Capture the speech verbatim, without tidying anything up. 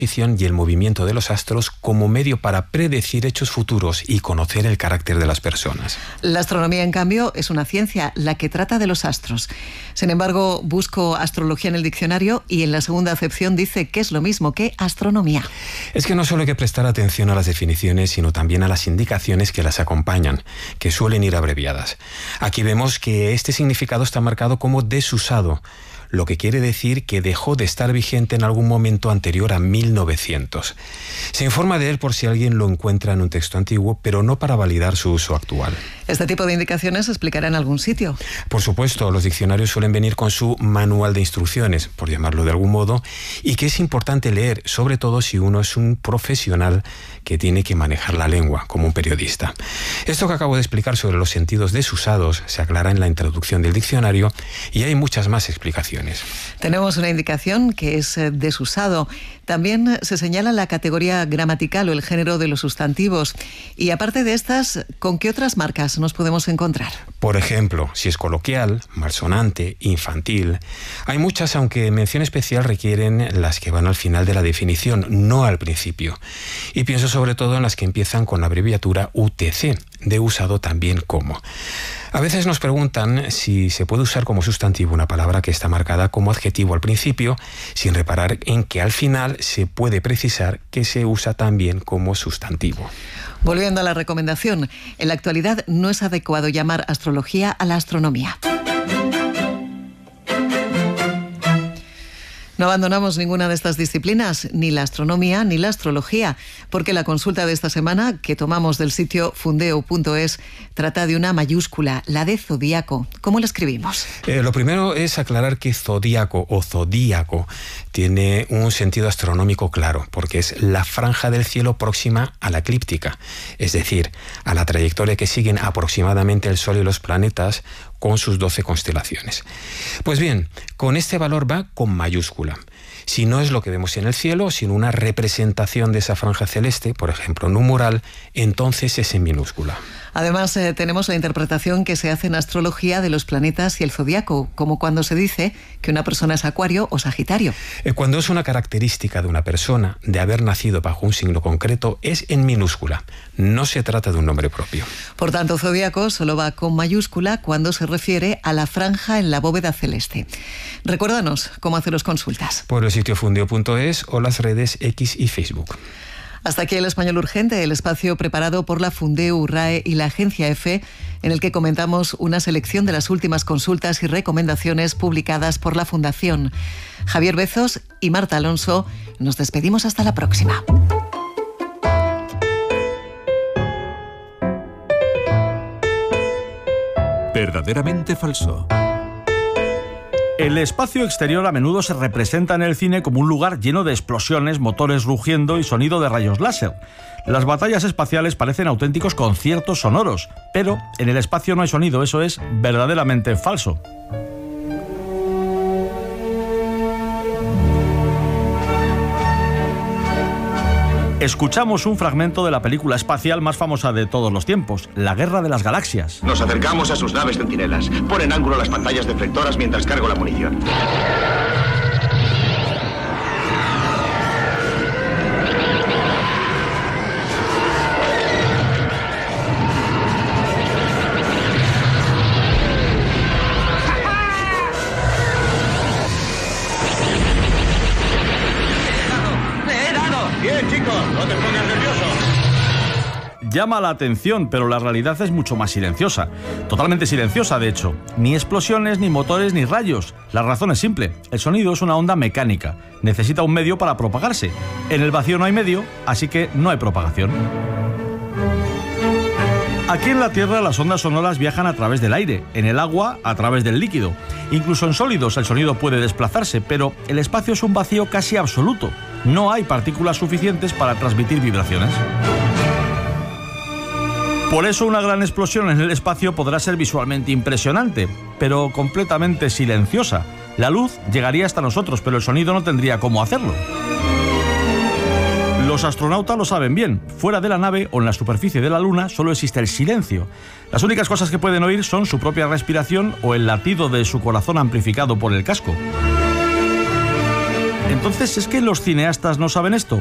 y el movimiento de los astros como medio para predecir hechos futuros y conocer el carácter de las personas. La astronomía, en cambio, es una ciencia, la que trata de los astros. Sin embargo, busco astrología en el diccionario y en la segunda acepción dice que es lo mismo que astronomía. Es que no solo hay que prestar atención a las definiciones, sino también a las indicaciones que las acompañan, que suelen ir abreviadas. Aquí vemos que este significado está marcado como desusado, lo que quiere decir que dejó de estar vigente en algún momento anterior a mil novecientos. Se informa de él por si alguien lo encuentra en un texto antiguo, pero no para validar su uso actual. ¿Este tipo de indicaciones se explicará en algún sitio? Por supuesto, los diccionarios suelen venir con su manual de instrucciones, por llamarlo de algún modo, y que es importante leer, sobre todo si uno es un profesional que tiene que manejar la lengua, como un periodista. Esto que acabo de explicar sobre los sentidos desusados se aclara en la introducción del diccionario y hay muchas más explicaciones. Tenemos una indicación que es desusado. También se señala la categoría gramatical o el género de los sustantivos. Y aparte de estas, ¿con qué otras marcas nos podemos encontrar? Por ejemplo, si es coloquial, malsonante, infantil. Hay muchas, aunque mención especial requieren las que van al final de la definición, no al principio. Y pienso sobre todo en las que empiezan con la abreviatura U T C, de usado también como. A veces nos preguntan si se puede usar como sustantivo una palabra que está marcada como adjetivo al principio, sin reparar en que al final se puede precisar que se usa también como sustantivo. Volviendo a la recomendación, en la actualidad no es adecuado llamar astrología a la astronomía. No abandonamos ninguna de estas disciplinas, ni la astronomía ni la astrología, porque la consulta de esta semana, que tomamos del sitio fundeo punto es, trata de una mayúscula, la de zodíaco. ¿Cómo la escribimos? Eh, lo primero es aclarar que zodíaco o zodíaco tiene un sentido astronómico claro, porque es la franja del cielo próxima a la eclíptica, es decir, a la trayectoria que siguen aproximadamente el Sol y los planetas con sus doce constelaciones. Pues bien, con este valor va con mayúscula. Si no es lo que vemos en el cielo, sino una representación de esa franja celeste, por ejemplo, numeral, entonces es en minúscula. Además, eh, tenemos la interpretación que se hace en astrología de los planetas y el zodiaco, como cuando se dice que una persona es Acuario o Sagitario. Eh, cuando es una característica de una persona de haber nacido bajo un signo concreto, es en minúscula. No se trata de un nombre propio. Por tanto, zodiaco solo va con mayúscula cuando se refiere a la franja en la bóveda celeste. Recuérdanos cómo hacer las consultas. Por el sitio fundeo punto es o las redes X y Facebook. Hasta aquí el Español Urgente, el espacio preparado por la Fundeu, R A E y la Agencia EFE, en el que comentamos una selección de las últimas consultas y recomendaciones publicadas por la Fundación. Javier Bezos y Marta Alonso, nos despedimos hasta la próxima. Verdaderamente falso. El espacio exterior a menudo se representa en el cine como un lugar lleno de explosiones, motores rugiendo y sonido de rayos láser. Las batallas espaciales parecen auténticos conciertos sonoros, pero en el espacio no hay sonido, eso es verdaderamente falso. Escuchamos un fragmento de la película espacial más famosa de todos los tiempos, La Guerra de las Galaxias. Nos acercamos a sus naves centinelas. Ponen ángulo las pantallas deflectoras mientras cargo la munición. Llama la atención, pero la realidad es mucho más silenciosa. Totalmente silenciosa, de hecho. Ni explosiones, ni motores, ni rayos. La razón es simple. El sonido es una onda mecánica. Necesita un medio para propagarse. En el vacío no hay medio, así que no hay propagación. Aquí en la Tierra las ondas sonoras viajan a través del aire, en el agua a través del líquido. Incluso en sólidos el sonido puede desplazarse, pero el espacio es un vacío casi absoluto. No hay partículas suficientes para transmitir vibraciones. Por eso una gran explosión en el espacio podrá ser visualmente impresionante, pero completamente silenciosa. La luz llegaría hasta nosotros, pero el sonido no tendría cómo hacerlo. Los astronautas lo saben bien. Fuera de la nave o en la superficie de la Luna solo existe el silencio. Las únicas cosas que pueden oír son su propia respiración o el latido de su corazón amplificado por el casco. Entonces, ¿es que los cineastas no saben esto?